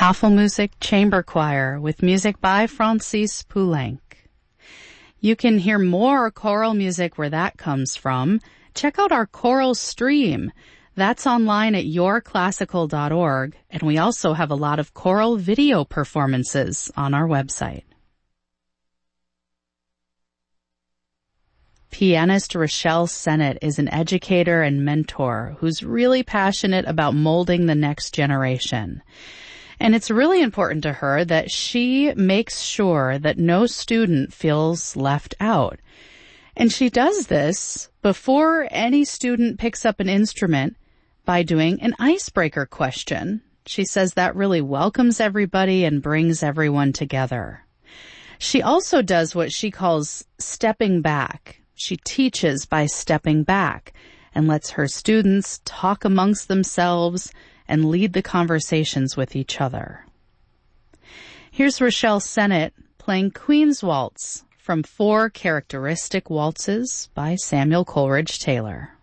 Tafelmusik Chamber Choir with music by Francis Poulenc. You can hear more choral music where that comes from. Check out our choral stream. That's online at yourclassical.org, and we also have a lot of choral video performances on our website. Pianist Rochelle Sennett is an educator and mentor who's really passionate about molding the next generation. And it's really important to her that she makes sure that no student feels left out. And she does this before any student picks up an instrument by doing an icebreaker question. She says that really welcomes everybody and brings everyone together. She also does what she calls stepping back. She teaches by stepping back and lets her students talk amongst themselves and lead the conversations with each other. Here's Rochelle Sennett playing Queen's Waltz from 4 Characteristic Waltzes by Samuel Coleridge Taylor.